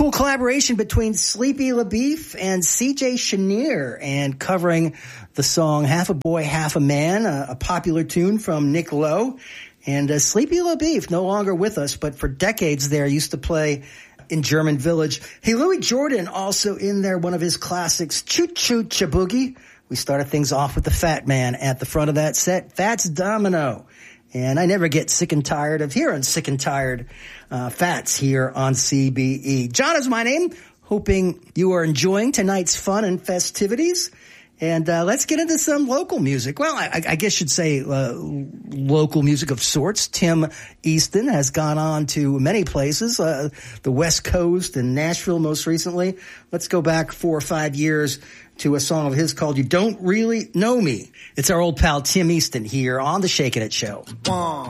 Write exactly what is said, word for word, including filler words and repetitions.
cool collaboration between Sleepy LaBeef and C J Chenier, and covering the song Half a Boy, Half a Man, a, a popular tune from Nick Lowe. And uh, Sleepy LaBeef, no longer with us, but for decades there, used to play in German Village. Hey, Louis Jordan also in there, one of his classics, Choo Choo Chaboogie. We started things off with the Fat Man at the front of that set, Fats Domino. And I never get sick and tired of hearing sick and tired uh, Fats here on C B E. John is my name. Hoping you are enjoying tonight's fun and festivities. And uh, let's get into some local music. Well, I, I guess you'd say uh, local music of sorts. Tim Easton has gone on to many places, uh, the West Coast and Nashville most recently. Let's go back four or five years to a song of his called You Don't Really Know Me. It's our old pal Tim Easton here on the Shakin' It Show. One,